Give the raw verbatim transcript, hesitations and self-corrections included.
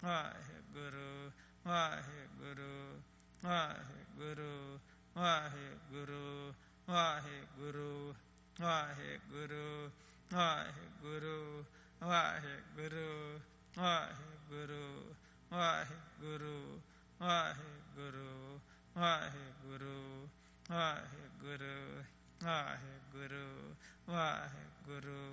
Waheguru Waheguru Waheguru Waheguru Waheguru Waheguru Waheguru Waheguru Waheguru Waheguru Waheguru Waheguru Waheguru Waheguru Waheguru